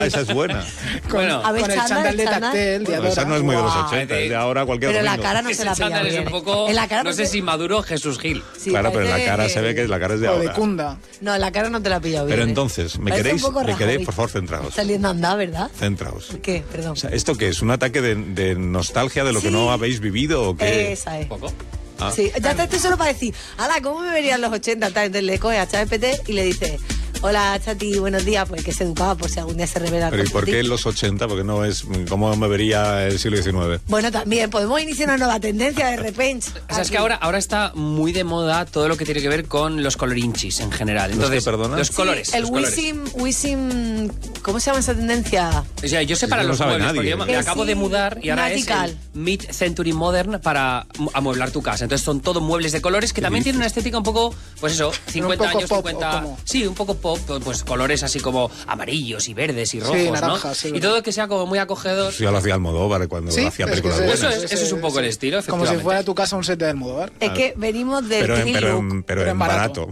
Esa es buena. Bueno, A ver, con el chándal, chándal de chándal. Tactel, de Bueno, esa Adora. no es muy de los Guau. 80, es de ahora cualquier Pero la domingo. cara no se ese la pilla chándal es bien. un poco, En la cara no sé si Maduro Jesús Gil. Sí, Claro, pero en la parece- cara se ve que la cara es de O de ahora. Kunda. No, en la cara no te la ha pillado bien. Pero entonces, ¿me Parece queréis? un poco ¿Me queréis? Rajoy. Por favor, centraos. Saliendo a andar, ¿verdad? Centraos. ¿Qué? Perdón. O sea, ¿esto qué es? ¿Un ataque de nostalgia de lo que Sí. no habéis vivido o qué? Esa es. Un poco. Ah. Sí, ya te estoy solo para decir, ala, ¿cómo me verían los 80? Tal, entonces le coge a ChatGPT y le dice, hola, Chati, buenos días, pues que se educaba por si algún día se revela. Pero ¿y por qué los 80? Porque no es... ¿Cómo me vería el siglo XIX? Bueno, también podemos iniciar una nueva tendencia de repente. O sea, es que ahora está muy de moda todo lo que tiene que ver con los colorinchis en general. Entonces, qué, perdona? los colores. El los colores. Wisim, ¿cómo se llama esa tendencia? O sea, yo sé para no los sabe muebles, nadie. porque yo me Que acabo sí, de mudar y ahora Magical. es el Mid-Century Modern para amueblar tu casa. Entonces son todo muebles de colores que también tienen una estética un poco, pues eso, 50 poco años, pop, 50... ¿o cómo? Sí, un poco pop, pues colores así como amarillos y verdes y rojos, naranjas, ¿no? sí, y verdad. todo que sea como muy acogedor. Eso ya lo hacía Almodóvar cuando Sí, hacía es que películas sí, buenas. Eso es un poco el estilo, Como si efectivamente. fuera tu casa un set de Almodóvar. Es que venimos del Pero, clean look. pero en barato.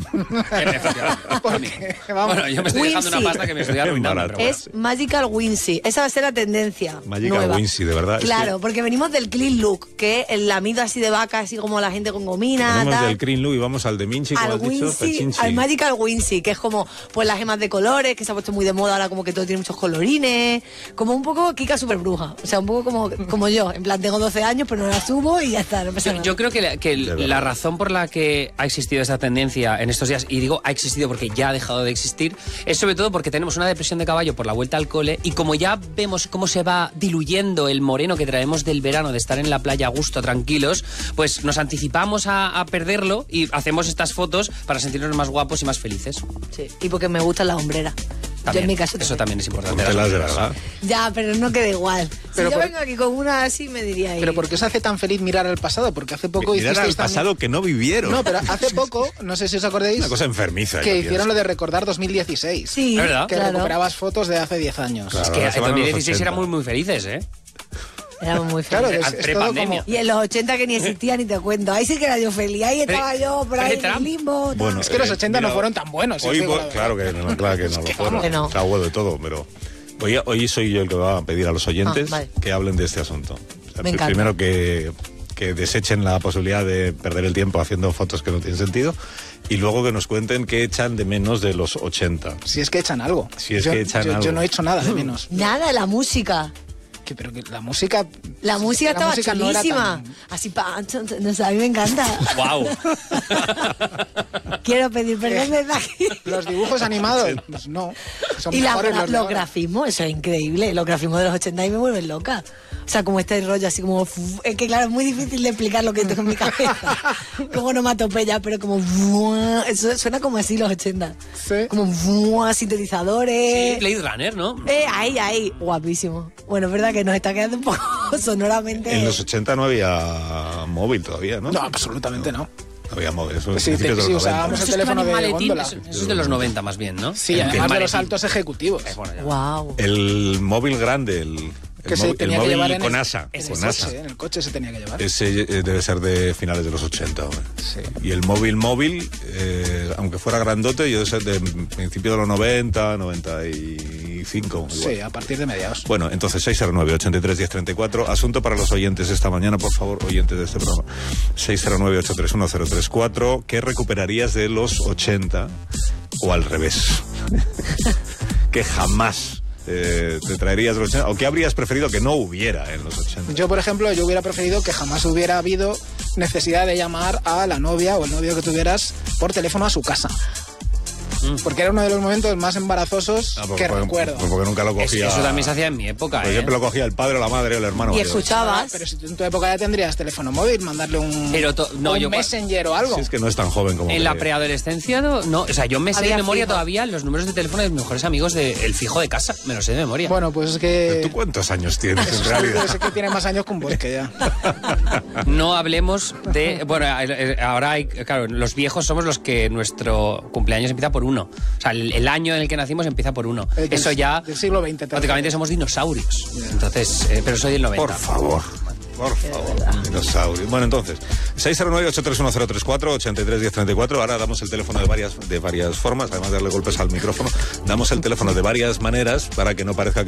Porque, vamos, Bueno, yo me estoy dejando una Wincy. pasta que me estoy arruinando. Barato. pero bueno. Es Magical Wincy. Esa va a ser la tendencia. Magical nueva. Wincy, de verdad. es Claro, que porque venimos del clean look, que es el lamido así de vaca, así como la gente con gomina. venimos tal. del Green Look y vamos al de Minchi, como Al has dicho, Wincy, Pechinchi. al Magical Wincy, que es como pues las gemas de colores, que se ha puesto muy de moda ahora, como que todo tiene muchos colorines, como un poco Kika super bruja, o sea, un poco como yo, en plan tengo 12 años pero no la subo y ya está, no pasa nada. Yo creo que verdad. la razón por la que ha existido esta tendencia en estos días, y digo ha existido porque ya ha dejado de existir, es sobre todo porque tenemos una depresión de caballo por la vuelta al cole y como ya vemos cómo se va diluyendo el moreno que traemos del verano de estar en la playa a gusto, tranquilos, pues nos anticipamos a perderlo y hacemos estas fotos para sentirnos más guapos y más felices. Sí, y porque me gusta la hombrera. Yo en mi caso eso también es importante. Póntelas de verdad. Ya, pero no queda igual. Pero si yo por- vengo aquí con una así me diría ahí. pero ¿por qué os hace tan feliz mirar al pasado? Porque hace poco Mirar al hicisteis también- pasado que no vivieron. No, pero hace poco, no sé si os acordáis, Una cosa enfermiza. que yo hicieron pienso. lo de recordar 2016. Sí, ¿Es verdad? Que claro. recuperabas fotos de hace 10 años. Claro. Es que Ahora se en van a los 2016 80. éramos muy felices, ¿eh? Éramos muy Claro, felices. es todo Prepandemia. como... Y en los 80 que ni existía ni te cuento. Ahí sí que era yo feliz. Ahí estaba yo por ahí en el Trump. limbo. tal. Bueno, Es que los 80 no mira, fueron tan buenos. Hoy, os digo la verdad. claro que no lo fueron. que no. Está bueno de todo, pero hoy soy yo el que va a pedir a los oyentes vale. que hablen de este asunto. O sea, Me encanta. primero que desechen la posibilidad de perder el tiempo haciendo fotos que no tienen sentido y luego que nos cuenten qué echan de menos de los 80. Si es que echan algo. Si es yo, que echan yo algo. no he hecho nada de menos. Nada, la música. Pero que la música... La música estaba música no era chulísima. tan- Así, no sé, a mí me encanta. ¡Wow! Quiero pedir perdón desde aquí. Los dibujos animados, pues no. Son Y mejores los de los ahora. grafismos, eso es increíble. Los grafismos de los 80 y me vuelven loca. O sea, como este rollo así como... Es que claro, es muy difícil de explicar lo que tengo en mi cabeza. Como onomatopeya, pero como... Eso suena como así los 80. Sí. Como sintetizadores. Sí, Blade Runner, ¿no? Ahí. Guapísimo. Bueno, es verdad que nos está quedando un poco sonoramente... En los 80 no había móvil todavía, ¿no? No, absolutamente no. No había móvil. Eso Sí, principios de sí, los 90. usábamos el Eso es teléfono de maletín, góndola. eso es de los 90 más bien, ¿no? Sí, El además de los maletín. altos ejecutivos. Bueno, ya. Wow. El móvil grande, el Que se móvil, tenía el que móvil llevar en con el, asa. en el Con coche, asa. en el coche se tenía que llevar. Ese debe ser de finales de los 80. hombre. Sí. Y el móvil, aunque fuera grandote, yo debe ser de principio de los 90, 95. igual. Sí, a partir de mediados. Bueno, entonces 609-83-1034. Asunto para los oyentes esta mañana, por favor, oyentes de este programa. 609-831-034. ¿Qué recuperarías de los 80 o al revés? Que jamás te traerías de los 80. ¿O qué habrías preferido que no hubiera en los 80? Yo, por ejemplo, yo hubiera preferido que jamás hubiera habido necesidad de llamar a la novia o el novio que tuvieras por teléfono a su casa. Porque era uno de los momentos más embarazosos que recuerdo. Porque nunca lo cogía. Eso también se hacía en mi época, Pues ¿eh? siempre lo cogía el padre o la madre o el hermano. Y mayor. escuchabas. Pero si tú en tu época ya tendrías teléfono móvil, mandarle un, Pero no, un yo- Messenger o algo. Si es que no es tan joven como En la creía. preadolescencia, no. O sea, yo me sé de Había memoria fijo. todavía los números de teléfono de mis mejores amigos del fijo de casa. Me lo sé de memoria. Bueno, pues es que... ¿Tú cuántos años tienes en Es realidad? que tiene más años que un bosque ya. No hablemos de... Bueno, ahora hay... Claro, los viejos somos los que nuestro cumpleaños empieza por 1. O sea, el año en el que nacimos empieza por 1. Del- Eso ya... del siglo XX. Prácticamente somos dinosaurios. Entonces, pero soy del 90. Por favor. Por favor, dinosaurio. Bueno, entonces, 609-831-034, 83-1034. Ahora damos el teléfono de varias formas, además de darle golpes al micrófono, damos el teléfono de varias maneras para que no parezca que